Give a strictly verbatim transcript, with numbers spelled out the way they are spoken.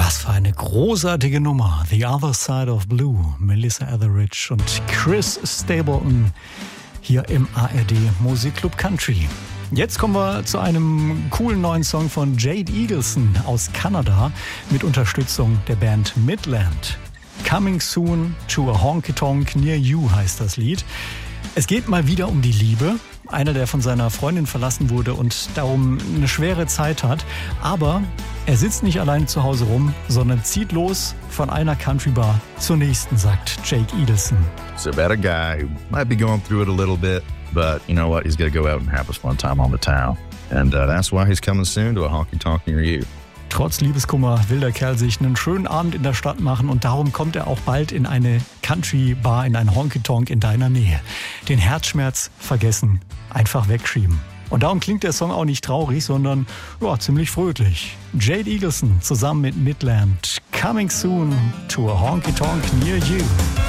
Was für eine großartige Nummer. The Other Side of Blue. Melissa Etheridge und Chris Stapleton hier im A R D Musikclub Country. Jetzt kommen wir zu einem coolen neuen Song von Jade Eagleson aus Kanada mit Unterstützung der Band Midland. Coming Soon to a Honky Tonk Near You heißt das Lied. Es geht mal wieder um die Liebe. Einer, der von seiner Freundin verlassen wurde und darum eine schwere Zeit hat. Aber er sitzt nicht allein zu Hause rum, sondern zieht los von einer Country-Bar zur nächsten, sagt Jake Eagleson. It's about a guy who might be going through it a little bit, but you know what? He's going to go out and have a fun time on the town. And uh, that's why he's coming soon to a honky-tonk near you. Trotz Liebeskummer will der Kerl sich einen schönen Abend in der Stadt machen und darum kommt er auch bald in eine Country-Bar, in ein Honky-Tonk in deiner Nähe. Den Herzschmerz vergessen, einfach wegschieben. Und darum klingt der Song auch nicht traurig, sondern ja, ziemlich fröhlich. Jade Eagleson zusammen mit Midland. Coming soon to a Honky Tonk near you.